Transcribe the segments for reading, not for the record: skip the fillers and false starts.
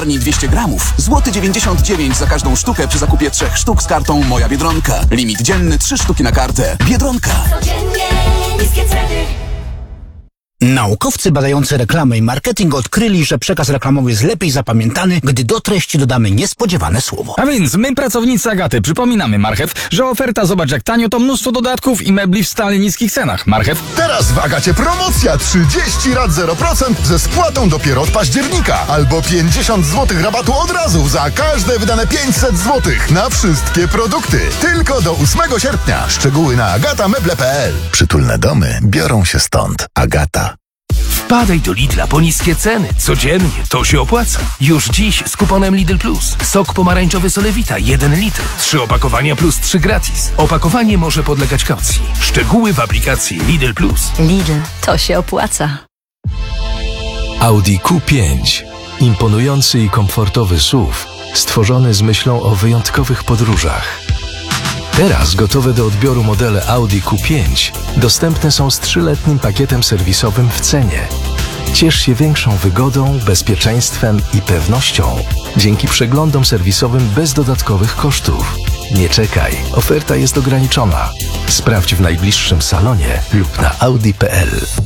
200 gramów, złoty 99 za każdą sztukę przy zakupie 3 sztuk z kartą Moja Biedronka. Limit dzienny 3 sztuki na kartę. Biedronka. Codziennie niskie ceny. Naukowcy badający reklamę i marketing odkryli, że przekaz reklamowy jest lepiej zapamiętany, gdy do treści dodamy niespodziewane słowo. A więc my, pracownicy Agaty, przypominamy Marchew, że oferta zobacz jak tanio to mnóstwo dodatków i mebli w stale niskich cenach. Marchew. Teraz w Agacie promocja 30 rat 0% ze spłatą dopiero od października. Albo 50 zł rabatu od razu za każde wydane 500 zł na wszystkie produkty. Tylko do 8 sierpnia. Szczegóły na agatameble.pl. Przytulne domy biorą się stąd. Agata. Wpadaj do Lidla po niskie ceny. Codziennie to się opłaca. Już dziś z kuponem Lidl Plus. Sok pomarańczowy Solewita 1 litr. 3 opakowania plus 3 gratis. Opakowanie może podlegać kaucji. Szczegóły w aplikacji Lidl Plus. Lidl, to się opłaca. Audi Q5. Imponujący i komfortowy SUV, stworzony z myślą o wyjątkowych podróżach. Teraz gotowe do odbioru modele Audi Q5 dostępne są z 3-letnim pakietem serwisowym w cenie. Ciesz się większą wygodą, bezpieczeństwem i pewnością dzięki przeglądom serwisowym bez dodatkowych kosztów. Nie czekaj, oferta jest ograniczona. Sprawdź w najbliższym salonie lub na audi.pl.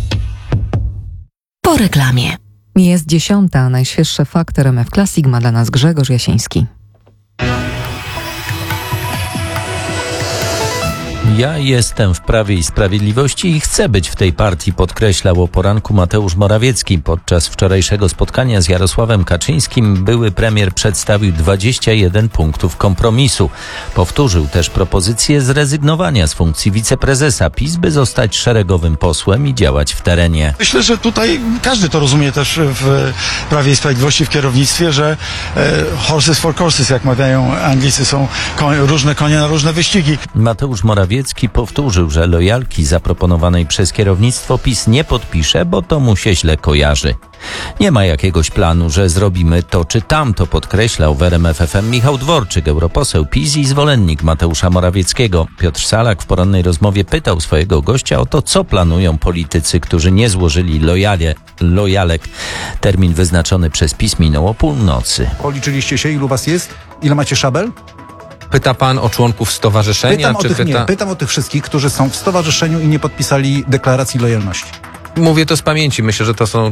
Po reklamie. Jest 10. Najświeższe fakty RMF Classic ma dla nas Grzegorz Jasiński. Ja jestem w Prawie i Sprawiedliwości i chcę być w tej partii, podkreślał o poranku Mateusz Morawiecki. Podczas wczorajszego spotkania z Jarosławem Kaczyńskim były premier przedstawił 21 punktów kompromisu. Powtórzył też propozycję zrezygnowania z funkcji wiceprezesa PiS, by zostać szeregowym posłem i działać w terenie. Myślę, że tutaj każdy to rozumie też w Prawie i Sprawiedliwości, w kierownictwie, że horses for courses, jak mawiają Anglicy, są różne konie na różne wyścigi. Mateusz Morawiecki powtórzył, że lojalki zaproponowanej przez kierownictwo PiS nie podpisze, bo to mu się źle kojarzy. Nie ma jakiegoś planu, że zrobimy to czy tamto, podkreślał w RMF FM Michał Dworczyk, europoseł PiS i zwolennik Mateusza Morawieckiego. Piotr Salak w porannej rozmowie pytał swojego gościa o to, co planują politycy, którzy nie złożyli lojalek. Termin wyznaczony przez PiS minął o północy. Policzyliście się, ilu was jest? Ile macie szabel? Pyta pan o członków stowarzyszenia? Pytam o tych wszystkich, którzy są w stowarzyszeniu i nie podpisali deklaracji lojalności. Mówię to z pamięci. Myślę, że to są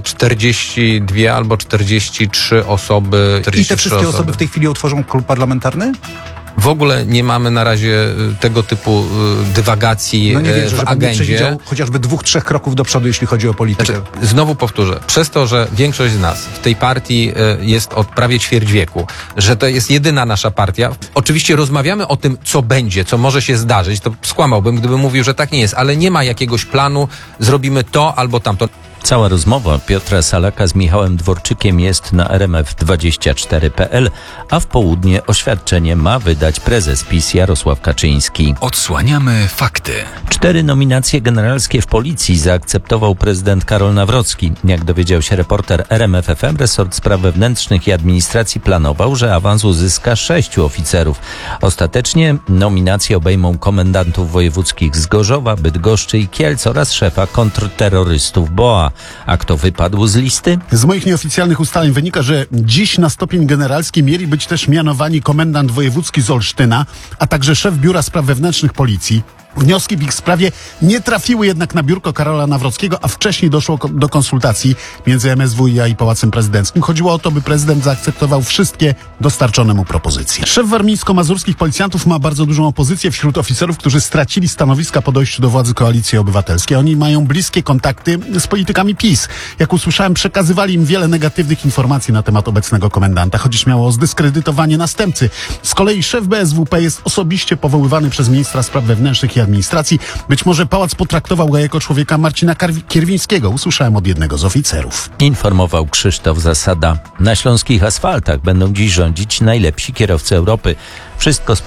42 albo 43 osoby. 43 I te wszystkie osoby w tej chwili utworzą klub parlamentarny? W ogóle nie mamy na razie tego typu dywagacji nie wierzę, w agendzie. Przewidział chociażby 2-3 kroków do przodu, jeśli chodzi o politykę. Znowu powtórzę, przez to, że większość z nas w tej partii jest od prawie ćwierć wieku, że to jest jedyna nasza partia. Oczywiście rozmawiamy o tym, co będzie, co może się zdarzyć. To skłamałbym, gdybym mówił, że tak nie jest, ale nie ma jakiegoś planu, zrobimy to albo tamto. Cała rozmowa Piotra Salaka z Michałem Dworczykiem jest na rmf24.pl, a w południe oświadczenie ma wydać prezes PiS Jarosław Kaczyński. Odsłaniamy fakty. 4 nominacje generalskie w policji zaakceptował prezydent Karol Nawrocki. Jak dowiedział się reporter RMF FM, resort spraw wewnętrznych i administracji planował, że awans uzyska 6 oficerów. Ostatecznie nominacje obejmą komendantów wojewódzkich z Gorzowa, Bydgoszczy i Kielc oraz szefa kontrterrorystów BOA. A kto wypadł z listy? Z moich nieoficjalnych ustaleń wynika, że dziś na stopień generalski mieli być też mianowani komendant wojewódzki z Olsztyna, a także szef Biura Spraw Wewnętrznych Policji. Wnioski w ich sprawie nie trafiły jednak na biurko Karola Nawrockiego, a wcześniej doszło do konsultacji między MSWiA i Pałacem Prezydenckim. Chodziło o to, by prezydent zaakceptował wszystkie dostarczone mu propozycje. Szef warmińsko-mazurskich policjantów ma bardzo dużą opozycję wśród oficerów, którzy stracili stanowiska po dojściu do władzy Koalicji Obywatelskiej. Oni mają bliskie kontakty z politykami PiS. Jak usłyszałem, przekazywali im wiele negatywnych informacji na temat obecnego komendanta, choć śmiało o zdyskredytowanie następcy. Z kolei szef BSWP jest osobiście powoływany przez ministra spraw wewnętrznych i administracji. Być może pałac potraktował go jako człowieka Marcina Kierwińskiego. Usłyszałem od jednego z oficerów. Informował Krzysztof Zasada. Na śląskich asfaltach będą dziś rządzić najlepsi kierowcy Europy. Wszystko